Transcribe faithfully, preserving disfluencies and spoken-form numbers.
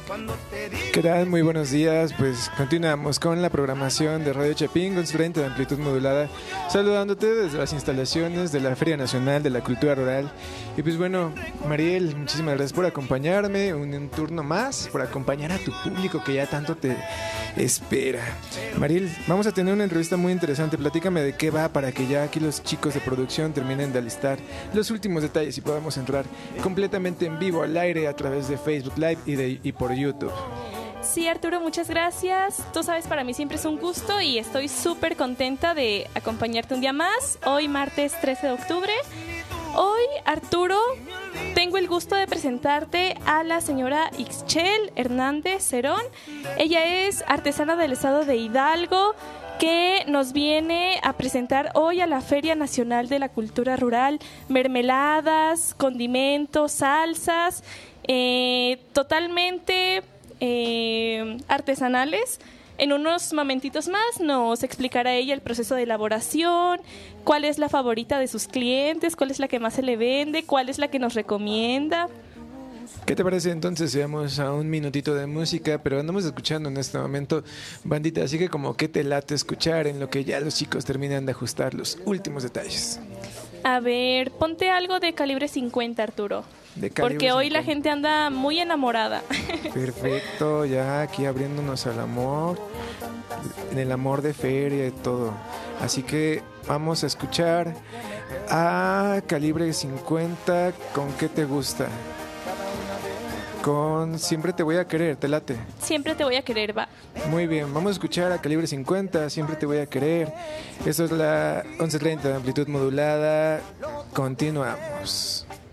¿Qué tal? Muy buenos días. Pues continuamos con la programación de Radio Chapín con su treinta de amplitud modulada, saludándote desde las instalaciones de la Feria Nacional de la Cultura Rural. Y pues bueno, Mariel, muchísimas gracias por acompañarme, un, un turno más, por acompañar a tu público que ya tanto te espera. Mariel, vamos a tener una entrevista muy interesante. Platícame de qué va para que ya aquí los chicos de producción terminen de alistar los últimos detalles y podamos entrar completamente en vivo al aire a través de Facebook Live y, de, y por YouTube. Sí, Arturo, muchas gracias. Tú sabes, para mí siempre es un gusto y estoy súper contenta de acompañarte un día más. Hoy, martes trece de octubre. Hoy, Arturo, tengo el gusto de presentarte a la señora Ixchel Hernández Cerón. Ella es artesana del estado de Hidalgo, que nos viene a presentar hoy a la Feria Nacional de la Cultura Rural mermeladas, condimentos, salsas, eh, totalmente eh, artesanales. En unos momentitos más nos explicará ella el proceso de elaboración, cuál es la favorita de sus clientes, cuál es la que más se le vende, cuál es la que nos recomienda. ¿Qué te parece entonces? Veamos a un minutito de música, pero andamos escuchando en este momento bandita, así que como que te late escuchar en lo que ya los chicos terminan de ajustar los últimos detalles. A ver, ponte algo de calibre cincuenta, Arturo. De calibre porque hoy cincuenta. La gente anda muy enamorada. Perfecto, ya aquí abriéndonos al amor, en el amor de feria y todo. Así que vamos a escuchar a calibre cincuenta. ¿Con qué te gusta? Con Siempre te voy a querer, ¿te late? Siempre te voy a querer, va. Muy bien, vamos a escuchar a calibre cincuenta, Siempre te voy a querer. Esto es la once treinta de amplitud modulada. Continuamos.